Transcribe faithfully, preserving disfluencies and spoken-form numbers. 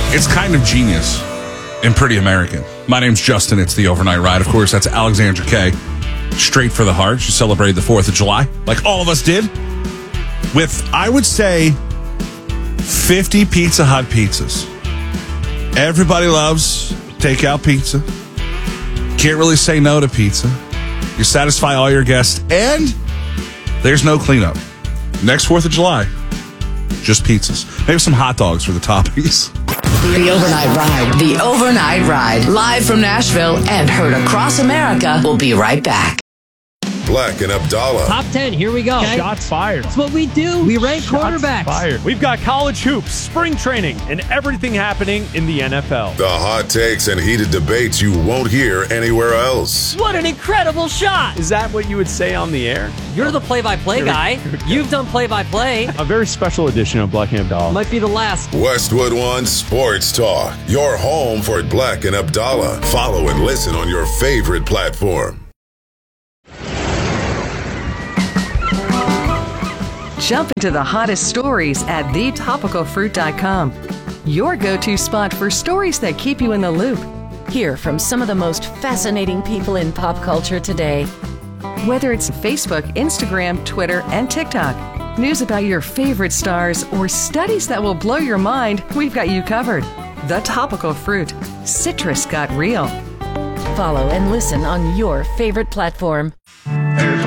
It's kind of genius and pretty American. My name's Justin. It's the Overnight Ride. Of course, that's Alexandra Kay. Straight for the heart. She celebrated the fourth of July, like all of us did, with, I would say, fifty Pizza Hut pizzas. Everybody loves takeout pizza. Can't really say no to pizza. You satisfy all your guests, and there's no cleanup. Next fourth of July, just pizzas. Maybe some hot dogs for the toppings. The Overnight Ride. The Overnight Ride. Live from Nashville and heard across America. We'll be right back. Black and Abdallah. Top ten, here we go. Okay. Shots fired. That's what we do. We rank Shots quarterbacks. Fired. We've got college hoops, spring training, and everything happening in the N F L. The hot takes and heated debates you won't hear anywhere else. What an incredible shot. Is that what you would say on the air? You're the play-by-play guy. You've done play-by-play. A very special edition of Black and Abdallah. Might be the last. Westwood One Sports Talk. Your home for Black and Abdallah. Follow and listen on your favorite platform. Jump into the hottest stories at the topical fruit dot com. Your go-to spot for stories that keep you in the loop. Hear from some of the most fascinating people in pop culture today. Whether it's Facebook, Instagram, Twitter, and TikTok, news about your favorite stars, or studies that will blow your mind, we've got you covered. The Topical Fruit. Citrus got real. Follow and listen on your favorite platform.